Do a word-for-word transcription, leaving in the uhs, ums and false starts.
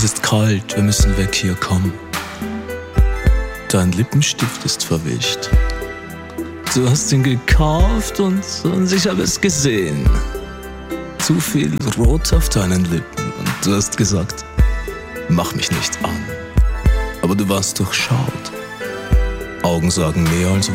Es ist kalt, wir müssen weg hier, komm. Dein Lippenstift ist verwischt. Du hast ihn gekauft und, und ich habe es gesehen. Zu viel Rot auf deinen Lippen und du hast gesagt, mach mich nicht an. Aber du warst durchschaut. Augen sagen mehr als